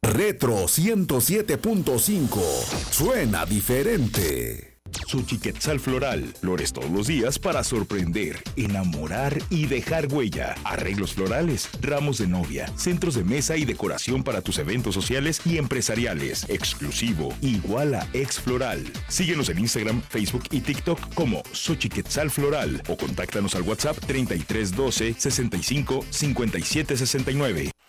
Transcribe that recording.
Retro 107.5. Suena diferente. Xochiquetzal Floral. Flores todos los días para sorprender, enamorar y dejar huella. Arreglos florales, ramos de novia, centros de mesa y decoración para tus eventos sociales y empresariales. Exclusivo, igual a Ex Floral. Síguenos en Instagram, Facebook y TikTok como Xochiquetzal Floral o contáctanos al WhatsApp 3312 65 57 69.